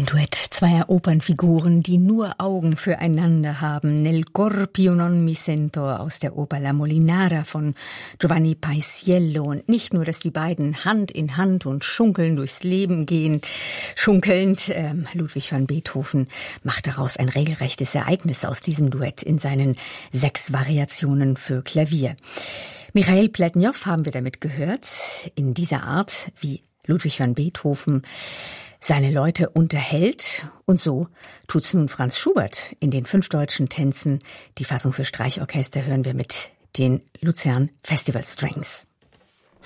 Duett zweier Opernfiguren, die nur Augen füreinander haben. Nel corpio non mi sento aus der Oper La Molinara von Giovanni Paisiello. Und nicht nur, dass die beiden Hand in Hand und schunkeln durchs Leben gehen, schunkelnd. Ludwig van Beethoven macht daraus ein regelrechtes Ereignis aus diesem Duett in seinen 6 Variationen für Klavier. Michail Pletnjow haben wir damit gehört, in dieser Art, wie Ludwig van Beethoven seine Leute unterhält. Und so tut's nun Franz Schubert in den 5 deutschen Tänzen. Die Fassung für Streichorchester hören wir mit den Luzern Festival Strings.